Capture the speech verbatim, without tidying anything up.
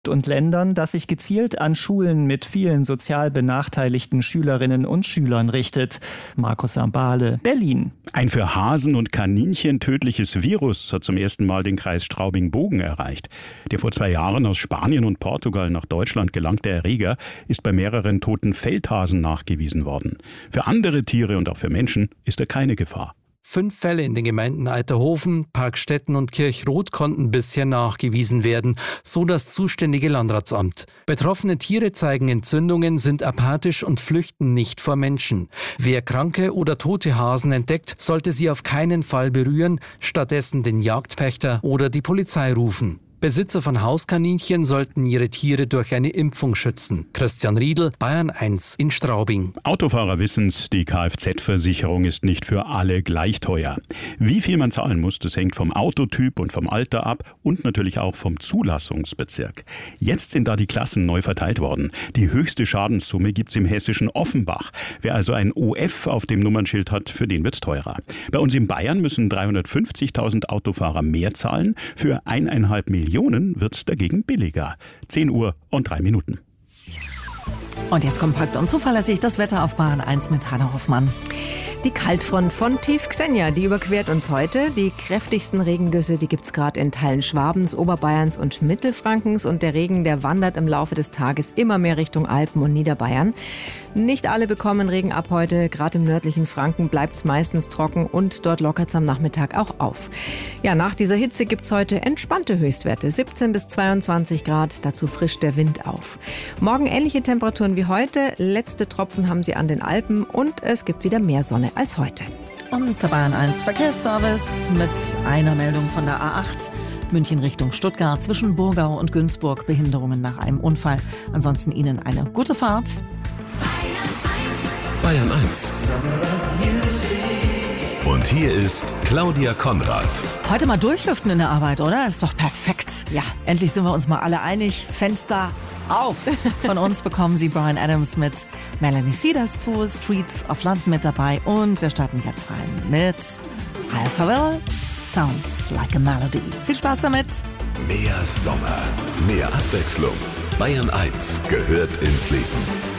und Ländern, das sich gezielt an Schulen mit vielen sozial benachteiligten Schülerinnen und Schülern richtet. Markus Sambale, Berlin. Ein für Hasen und Kaninchen tödliches Virus hat zum ersten Mal den Kreis Straubing-Bogen erreicht. Der vor zwei Jahren aus Spanien und Portugal nach Deutschland gelangte Erreger ist bei mehreren toten Feldhasen nachgewiesen worden. Für andere Tiere und auch für Menschen ist er keine Gefahr. Fünf Fälle in den Gemeinden Eiterhofen, Parkstetten und Kirchroth konnten bisher nachgewiesen werden, so das zuständige Landratsamt. Betroffene Tiere zeigen Entzündungen, sind apathisch und flüchten nicht vor Menschen. Wer kranke oder tote Hasen entdeckt, sollte sie auf keinen Fall berühren, stattdessen den Jagdpächter oder die Polizei rufen. Besitzer von Hauskaninchen sollten ihre Tiere durch eine Impfung schützen. Christian Riedl, Bayern eins in Straubing. Autofahrer wissen's, die Kfz-Versicherung ist nicht für alle gleich teuer. Wie viel man zahlen muss, das hängt vom Autotyp und vom Alter ab und natürlich auch vom Zulassungsbezirk. Jetzt sind da die Klassen neu verteilt worden. Die höchste Schadenssumme gibt's im hessischen Offenbach. Wer also ein O F auf dem Nummernschild hat, für den wird's teurer. Bei uns in Bayern müssen dreihundertfünfzigtausend Autofahrer mehr zahlen. Für eineinhalb Millionen wird es dagegen billiger. zehn Uhr und drei Minuten. Und jetzt kompakt und zuverlässig das Wetter auf Bayern eins mit Hanna Hoffmann. Die Kaltfront von Tief Xenia, die überquert uns heute. Die kräftigsten Regengüsse, die gibt's gerade in Teilen Schwabens, Oberbayerns und Mittelfrankens. Und der Regen, der wandert im Laufe des Tages immer mehr Richtung Alpen und Niederbayern. Nicht alle bekommen Regen ab heute. Gerade im nördlichen Franken bleibt's meistens trocken und dort lockert's am Nachmittag auch auf. Ja, nach dieser Hitze gibt's heute entspannte Höchstwerte. siebzehn bis zweiundzwanzig Grad, dazu frischt der Wind auf. Morgen ähnliche Temperaturen wie heute. Letzte Tropfen haben sie an den Alpen und es gibt wieder mehr Sonne als heute. Und der Bayern eins Verkehrsservice mit einer Meldung von der A acht. München Richtung Stuttgart zwischen Burgau und Günzburg. Behinderungen nach einem Unfall. Ansonsten Ihnen eine gute Fahrt. Bayern eins. Und hier ist Claudia Konrad. Heute mal durchlüften in der Arbeit, oder? Ist doch perfekt. Ja, endlich sind wir uns mal alle einig. Fenster auf! Von uns bekommen Sie Bryan Adams mit Melanie Cedars zu, Streets of London mit dabei. Und wir starten jetzt rein mit Alphaville, Sounds Like a Melody. Viel Spaß damit! Mehr Sommer, mehr Abwechslung. Bayern eins gehört ins Leben.